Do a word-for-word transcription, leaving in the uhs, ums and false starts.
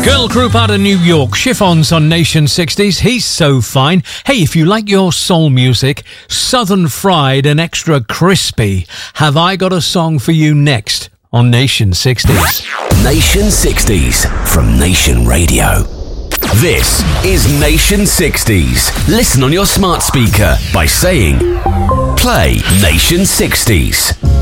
Girl group out of New York, Chiffons on Nation sixties. He's so fine. Hey, if you like your soul music, southern fried and extra crispy, have I got a song for you next on Nation sixties. Nation sixties from Nation Radio. This is Nation sixties. Listen on your smart speaker by saying, play Nation sixties.